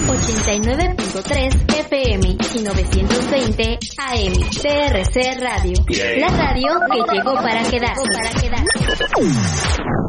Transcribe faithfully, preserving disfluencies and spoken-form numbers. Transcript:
ochenta y nueve punto tres F M y novecientos veinte A M. T R C Radio. La radio que llegó para quedarse. Para quedarse.